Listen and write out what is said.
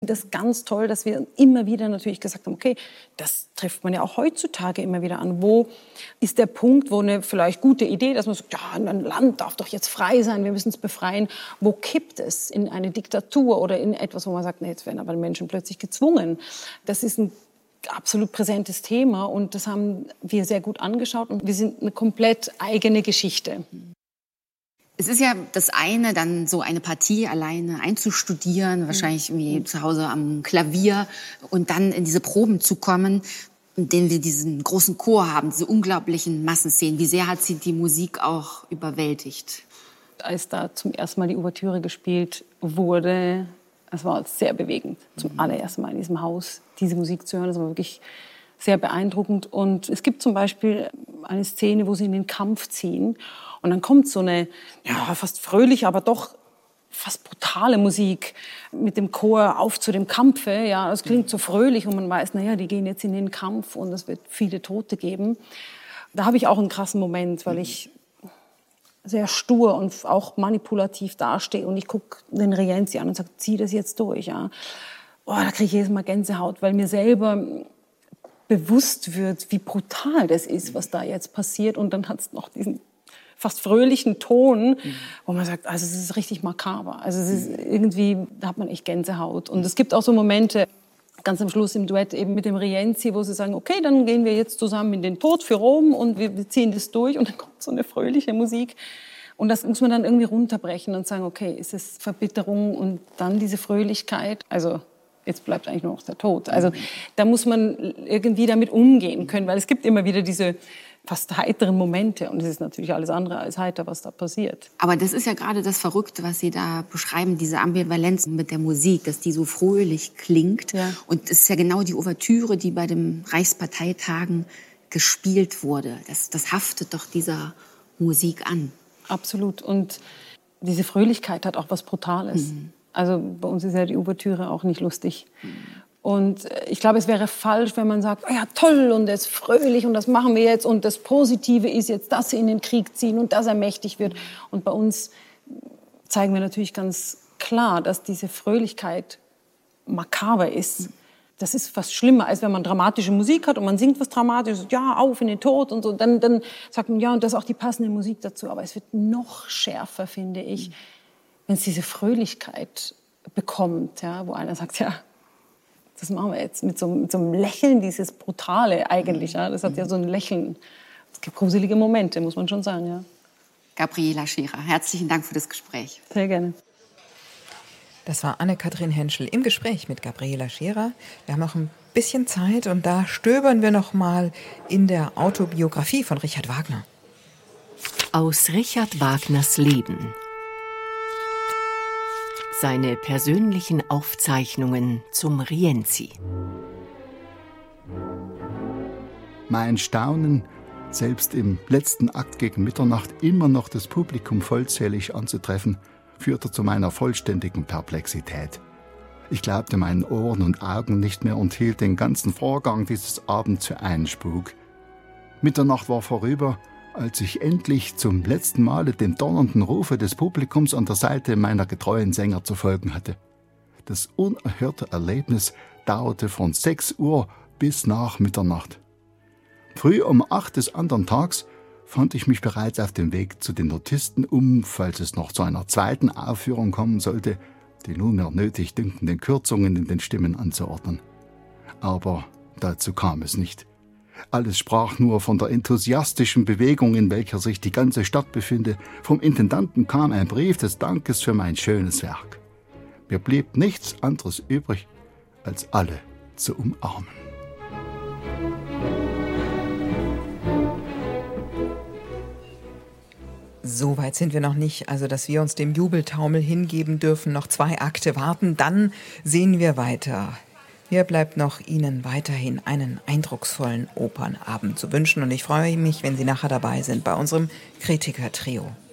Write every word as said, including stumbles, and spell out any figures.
finde das ganz toll, dass wir immer wieder natürlich gesagt haben, okay, das trifft man ja auch heutzutage immer wieder an. Wo ist der Punkt, wo eine vielleicht gute Idee, dass man sagt, ja, ein Land darf doch jetzt frei sein, wir müssen es befreien. Wo kippt es in eine Diktatur oder in etwas, wo man sagt, nee, jetzt werden aber Menschen plötzlich gezwungen. Das ist ein absolut präsentes Thema und das haben wir sehr gut angeschaut und wir sind eine komplett eigene Geschichte. Es ist ja das eine, dann so eine Partie alleine einzustudieren, wahrscheinlich wie zu Hause am Klavier und dann in diese Proben zu kommen, in denen wir diesen großen Chor haben, diese unglaublichen Massenszenen. Wie sehr hat sie die Musik auch überwältigt? Als da zum ersten Mal die Ouvertüre gespielt wurde, es war sehr bewegend, zum allerersten Mal in diesem Haus diese Musik zu hören. Das war wirklich sehr beeindruckend. Und es gibt zum Beispiel eine Szene, wo sie in den Kampf ziehen. Und dann kommt so eine, ja, fast fröhliche, aber doch fast brutale Musik mit dem Chor auf zu dem Kampfe. Ja, das klingt so fröhlich und man weiß, naja, die gehen jetzt in den Kampf und es wird viele Tote geben. Da habe ich auch einen krassen Moment, weil ich sehr stur und auch manipulativ dastehe und ich gucke den Rienzi an und sage, zieh das jetzt durch. Ja. Oh, da kriege ich jedes Mal Gänsehaut, weil mir selber bewusst wird, wie brutal das ist, was da jetzt passiert. Und dann hat es noch diesen fast fröhlichen Ton, wo man sagt, also es ist richtig makaber. Also es ist irgendwie, da hat man echt Gänsehaut. Und es gibt auch so Momente, ganz am Schluss im Duett eben mit dem Rienzi, wo sie sagen, okay, dann gehen wir jetzt zusammen in den Tod für Rom und wir, wir ziehen das durch. Und dann kommt so eine fröhliche Musik. Und das muss man dann irgendwie runterbrechen und sagen, okay, ist es Verbitterung und dann diese Fröhlichkeit? Also jetzt bleibt eigentlich nur noch der Tod. Also da muss man irgendwie damit umgehen können, weil es gibt immer wieder diese fast heiteren Momente. Und es ist natürlich alles andere als heiter, was da passiert. Aber das ist ja gerade das Verrückte, was Sie da beschreiben, diese Ambivalenz mit der Musik, dass die so fröhlich klingt. Ja. Und das ist ja genau die Ouvertüre, die bei den Reichsparteitagen gespielt wurde. Das, das haftet doch dieser Musik an. Absolut. Und diese Fröhlichkeit hat auch was Brutales. Mhm. Also bei uns ist ja die Ouvertüre auch nicht lustig. Mhm. Und ich glaube, es wäre falsch, wenn man sagt, oh ja, toll und es ist fröhlich und das machen wir jetzt und das Positive ist jetzt, dass sie in den Krieg ziehen und dass er mächtig wird. Und bei uns zeigen wir natürlich ganz klar, dass diese Fröhlichkeit makaber ist. Das ist fast schlimmer, als wenn man dramatische Musik hat und man singt was Dramatisches, ja, auf in den Tod und so. Dann, dann sagt man, ja, und das ist auch die passende Musik dazu. Aber es wird noch schärfer, finde ich, wenn es diese Fröhlichkeit bekommt, ja, wo einer sagt, ja, das machen wir jetzt mit so, mit so einem Lächeln, dieses Brutale eigentlich. Ja. Das hat ja so ein Lächeln. Es gibt gruselige Momente, muss man schon sagen. Ja. Gabriela Scherer, herzlichen Dank für das Gespräch. Sehr gerne. Das war Anne-Kathrin Henschel im Gespräch mit Gabriela Scherer. Wir haben noch ein bisschen Zeit und da stöbern wir noch mal in der Autobiografie von Richard Wagner. Aus Richard Wagners Leben. Seine persönlichen Aufzeichnungen zum Rienzi. Mein Staunen, selbst im letzten Akt gegen Mitternacht immer noch das Publikum vollzählig anzutreffen, führte zu meiner vollständigen Perplexität. Ich glaubte meinen Ohren und Augen nicht mehr und hielt den ganzen Vorgang dieses Abends für einen Spuk. Mitternacht war vorüber, als ich endlich zum letzten Male dem donnernden Rufe des Publikums an der Seite meiner getreuen Sänger zu folgen hatte. Das unerhörte Erlebnis dauerte von sechs Uhr bis nach Mitternacht. Früh um acht des anderen Tags fand ich mich bereits auf dem Weg zu den Notisten, um, falls es noch zu einer zweiten Aufführung kommen sollte, die nunmehr nötig dünkenden Kürzungen in den Stimmen anzuordnen. Aber dazu kam es nicht. Alles sprach nur von der enthusiastischen Bewegung, in welcher sich die ganze Stadt befinde. Vom Intendanten kam ein Brief des Dankes für mein schönes Werk. Mir blieb nichts anderes übrig, als alle zu umarmen. So weit sind wir noch nicht, also dass wir uns dem Jubeltaumel hingeben dürfen. Noch zwei Akte warten, dann sehen wir weiter. Mir bleibt noch, Ihnen weiterhin einen eindrucksvollen Opernabend zu wünschen. Und ich freue mich, wenn Sie nachher dabei sind bei unserem Kritiker-Trio.